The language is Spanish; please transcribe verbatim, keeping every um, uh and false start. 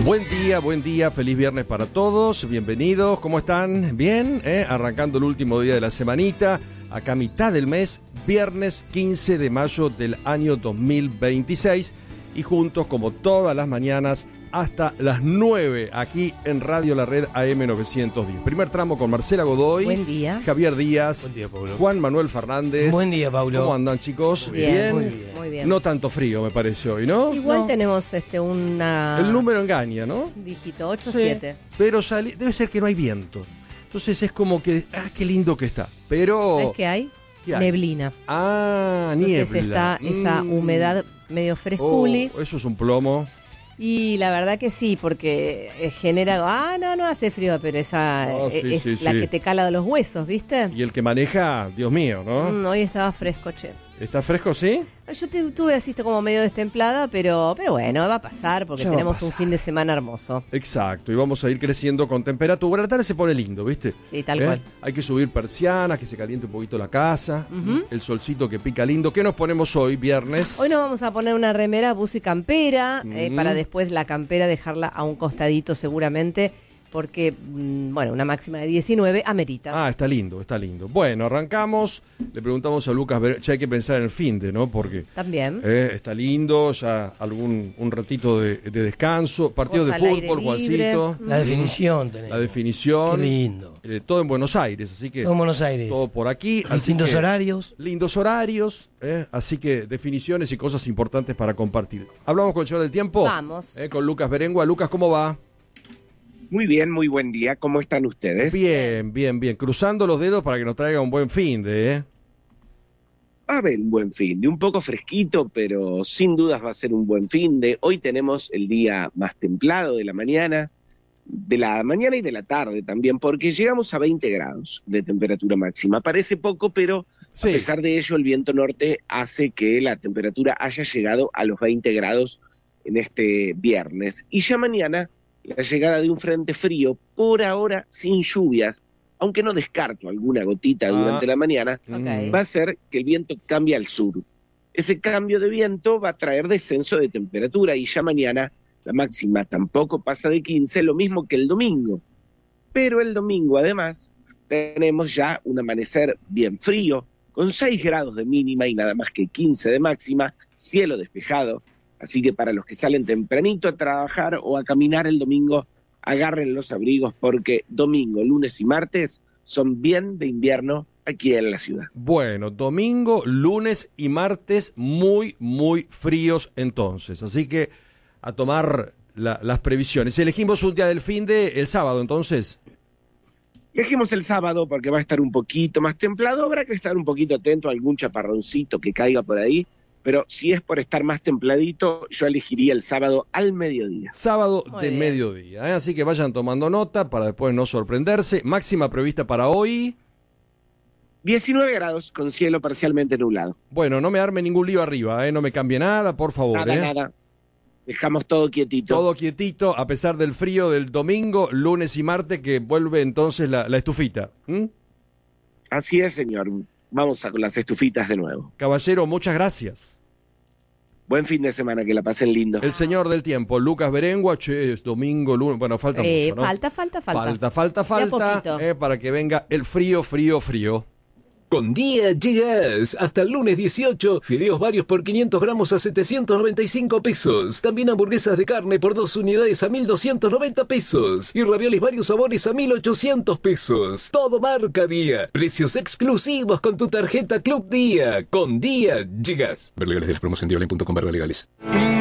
Buen día, buen día, feliz viernes para todos, bienvenidos, ¿cómo están? ¿Bien? ¿Eh? Arrancando el último día de la semanita, acá mitad del mes, viernes quince de mayo del año dos mil veintiséis, y juntos como todas las mañanas hasta las nueve aquí en Radio La Red A M novecientos diez. Primer tramo con Marcela Godoy. Buen día. Javier Díaz. Buen día, Paulo. Juan Manuel Fernández. Buen día, Paulo. ¿Cómo andan, chicos? Muy bien, ¿Bien? muy bien. Muy bien. No tanto frío, me parece hoy, ¿no? Igual No. tenemos este una... El número engaña, ¿no? dígito, ocho Sí. siete. Pero sale, debe ser que no hay viento. Entonces es como que, ah, qué lindo que está. Pero... ¿Sabes qué hay? ¿Qué hay? Neblina. Ah, niebla. Entonces está esa Mm. humedad medio Oh, fresculi. eso es un plomo. Y la verdad que sí, porque eh, genera... Ah, no, no hace frío, pero esa Oh, eh, sí, es sí, la sí. que te cala de los huesos, ¿viste? Y el que maneja, Dios mío, ¿no? Mm, hoy estaba fresco, che. ¿Está fresco, sí? Yo te, tuve así como medio destemplada, pero, pero bueno, va a pasar porque Ya va a tenemos un pasar. fin de semana hermoso. Exacto, y vamos a ir creciendo con temperatura. La tarde se pone lindo, ¿viste? Sí, tal ¿Eh? cual. Hay que subir persianas, que se caliente un poquito la casa. Ujú. El solcito que pica lindo. ¿Qué nos ponemos hoy, viernes? Hoy nos vamos a poner una remera, buzo y campera, eh, Mm. para después la campera dejarla a un costadito seguramente, porque, mm, bueno, una máxima de diecinueve amerita. Ah, está lindo, está lindo. Bueno, arrancamos. Le preguntamos a Lucas, Ver- ya hay que pensar en el finde, ¿no? Porque También. eh, está lindo, ya algún un ratito de, de descanso. Partido Vos de al aire fútbol, libre. Juancito. La definición tenemos. La definición. Qué lindo. Eh, todo en Buenos Aires, así que Todo en Buenos Aires. todo por aquí. así Distintos que- horarios. Lindos horarios, ¿eh? Así que definiciones y cosas importantes para compartir. Hablamos con el señor del tiempo. Vamos. ¿Eh? Con Lucas Berengua. Lucas, ¿cómo va? Muy bien, muy buen día. ¿Cómo están ustedes? Bien, bien, bien. Cruzando los dedos para que nos traiga un buen fin de, ¿eh? Va a haber un buen fin de, un poco fresquito, pero sin dudas va a ser un buen fin de. Hoy tenemos el día más templado de la mañana, de la mañana y de la tarde también, porque llegamos a veinte grados de temperatura máxima. Parece poco, pero Sí. a pesar de ello el viento norte hace que la temperatura haya llegado a los veinte grados en este viernes. Y ya mañana la llegada de un frente frío, por ahora sin lluvias, aunque no descarto alguna gotita Ah. durante la mañana, Ok. va a hacer que el viento cambie al sur. Ese cambio de viento va a traer descenso de temperatura y ya mañana la máxima tampoco pasa de quince, lo mismo que el domingo. Pero el domingo además tenemos ya un amanecer bien frío, con seis grados de mínima y nada más que quince de máxima, cielo despejado. Así que para los que salen tempranito a trabajar o a caminar el domingo, agarren los abrigos porque domingo, lunes y martes son bien de invierno aquí en la ciudad. Bueno, domingo, lunes y martes muy, muy fríos entonces. Así que a tomar la- las previsiones. Elegimos un día del fin de el sábado entonces. Dejemos el sábado porque va a estar un poquito más templado, habrá que estar un poquito atento a algún chaparroncito que caiga por ahí, pero si es por estar más templadito, yo elegiría el sábado al mediodía. Sábado Muy de bien. mediodía, ¿eh? Así que vayan tomando nota para después no sorprenderse. Máxima prevista para hoy. diecinueve grados con cielo parcialmente nublado. Bueno, no me arme ningún lío arriba, ¿eh? No me cambie nada, por favor. Nada, ¿eh? nada. Dejamos todo quietito. Todo quietito, a pesar del frío del domingo, lunes y martes, que vuelve entonces la, la estufita. ¿Mm? Así es, señor. Vamos a con las estufitas de nuevo. Caballero, muchas gracias. Buen fin de semana, que la pasen lindo. El señor del tiempo, Lucas Berengua, che, es domingo, lunes, bueno, falta Eh, mucho, ¿no? falta, falta, falta. Falta, falta, De a falta, poquito. eh, para que venga el frío, frío, frío. Con Día llegas hasta el lunes dieciocho, fideos varios por quinientos gramos a setecientos noventa y cinco pesos. También hamburguesas de carne por dos unidades a mil doscientos noventa pesos. Y raviolis varios sabores a mil ochocientos pesos. Todo marca Día. Precios exclusivos con tu tarjeta Club Día. Con Día llegas. Ver legales de la promoción diablen punto com barra legales.